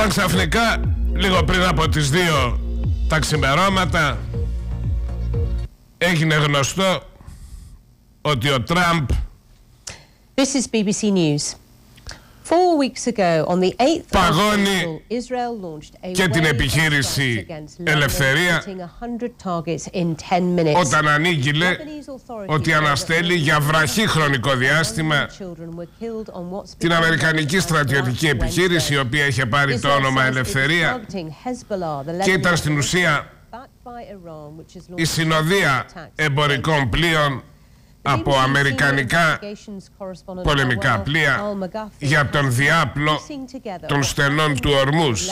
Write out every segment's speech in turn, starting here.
Ξαφνικά, λίγο πριν από τις 2 τα ξημερώματα, έγινε γνωστό ότι ο Τραμπ This is BBC News. 4 weeks ago, on the 8th of παγώνει April, Israel launched a και την wave of επιχείρηση strikes against Lebanon, Ελευθερία, hitting 100 targets in 10 minutes. όταν ανήγγειλε ότι αναστέλει για βραχή χρονικό διάστημα την αμερικανική στρατιωτική επιχείρηση, η οποία είχε πάρει το όνομα Ελευθερία και ήταν στην ουσία η συνοδεία εμπορικών πλοίων από αμερικανικά πολεμικά πλοία για τον διάπλο των στενών του Ορμούζ.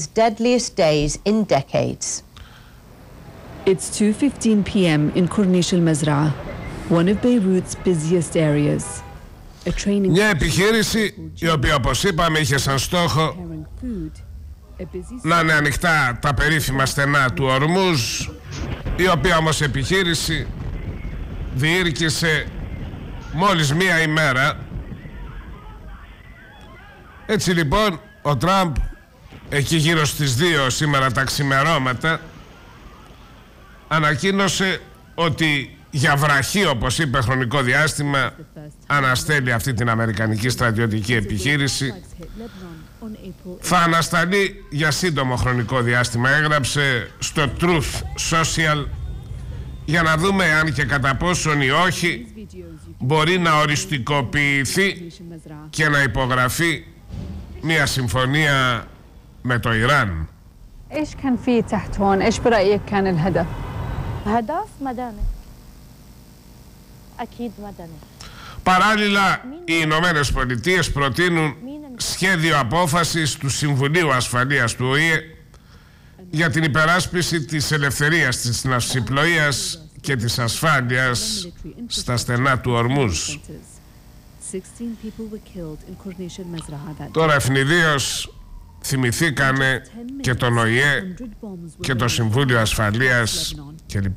It's 2:15 p.m. in Cornish al-Mazra'ah, one of Beirut's busiest areas. Μια επιχείρηση η οποία, όπως είπαμε, είχε σαν στόχο να είναι ανοιχτά τα περίφημα στενά του Ορμούζ, η οποία όμως επιχείρηση διήρκησε μόλις μία ημέρα. Έτσι λοιπόν ο Τραμπ εκεί γύρω στις 2 σήμερα τα ξημερώματα ανακοίνωσε ότι για βραχή, όπως είπε, χρονικό διάστημα αναστέλει αυτή την αμερικανική στρατιωτική επιχείρηση. Θα ανασταλεί για σύντομο χρονικό διάστημα, έγραψε στο Truth Social, για να δούμε αν και κατά πόσον ή όχι μπορεί να οριστικοποιηθεί και να υπογραφεί μια συμφωνία με το Ιράν. ايش كان في تحت هون؟ ايش برأيك كان الهدف؟ هدف مدني أكيد مدني. Παράλληλα, οι Ηνωμένες Πολιτείες προτείνουν σχέδιο απόφασης του Συμβουλίου Ασφαλείας του ΟΗΕ για την υπεράσπιση της ελευθερίας της ναυσιπλοείας και της ασφάλειας στα στενά του Ορμούζ. Τώρα ευνηδίως θυμηθήκανε και τον ΟΗΕ και το Συμβούλιο Ασφαλείας κλπ.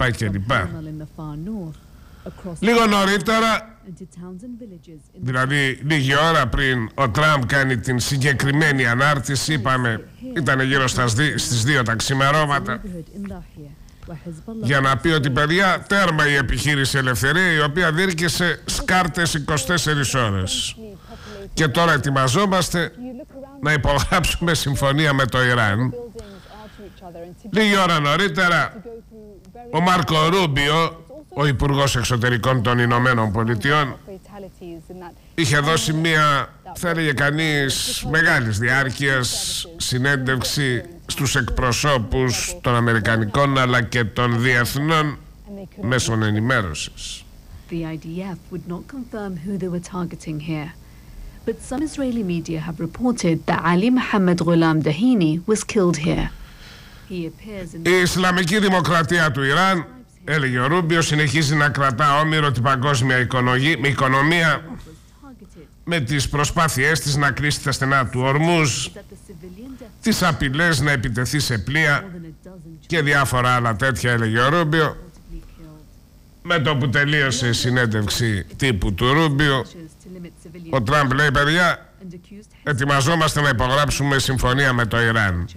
Λίγο νωρίτερα, δηλαδή λίγη ώρα πριν ο Τραμπ κάνει την συγκεκριμένη ανάρτηση, είπαμε ήταν γύρω στις 2 τα ξημερώματα, για να πει ότι, παιδιά, τέρμα η επιχείρηση Ελευθερία, η οποία διήρκησε σκάρτες 24 ώρες και τώρα ετοιμαζόμαστε να υπογράψουμε συμφωνία με το Ιράν. Λίγη ώρα νωρίτερα ο Μάρκο Ρούμπιο, ο Υπουργός Εξωτερικών των Ηνωμένων Πολιτειών, είχε δώσει μια, θα έλεγε κανείς, μεγάλης διάρκειας συνέντευξη στους εκπροσώπους των αμερικανικών αλλά και των διεθνών μέσων ενημέρωσης. The IDF would not confirm who they were targeting here, but some Israeli media have reported that Ali Mohammed Ghulam Dahini was killed here. He appears in Η Ισλαμική Δημοκρατία του Ιράν, έλεγε ο Ρούμπιο, συνεχίζει να κρατά όμηρο την παγκόσμια οικονομία με τις προσπάθειές της να κλείσει τα στενά του Ορμούζ, τις απειλές να επιτεθεί σε πλοία και διάφορα άλλα τέτοια, έλεγε ο Ρούμπιο. Με το που τελείωσε η συνέντευξη τύπου του Ρούμπιο, ο Τραμπ λέει, παιδιά, ετοιμαζόμαστε να υπογράψουμε συμφωνία με το Ιράν.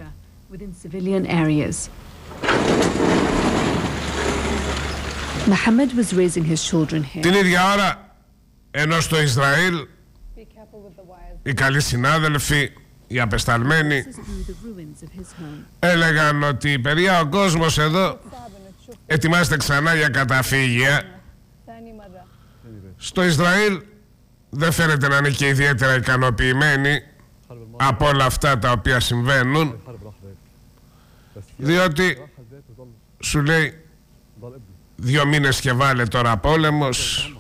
Mohammed was raising his children here. Την ίδια ώρα, ενώ στο Ισραήλ οι καλοί συνάδελφοι, οι απεσταλμένοι, έλεγαν ότι, παιδιά, ο κόσμος εδώ ετοιμάζεται ξανά για καταφύγια. Στο Ισραήλ δεν φαίνεται να είναι και ιδιαίτερα ικανοποιημένοι από όλα αυτά τα οποία συμβαίνουν, διότι σου λέει 2 μήνες και βάλε τώρα πόλεμος,